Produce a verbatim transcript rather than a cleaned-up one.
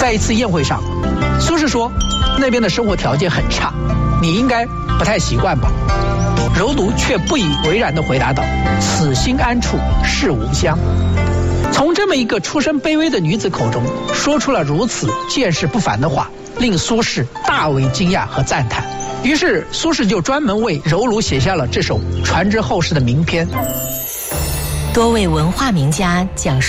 在一次宴会上，苏轼说那边的生活条件很差，你应该不太习惯吧。柔奴却不以为然地回答道：此心安处是吾乡。从这么一个出身卑微的女子口中说出了如此见识不凡的话，令苏轼大为惊讶和赞叹。于是苏轼就专门为柔奴写下了这首传之后世的名篇。 多位文化名家讲述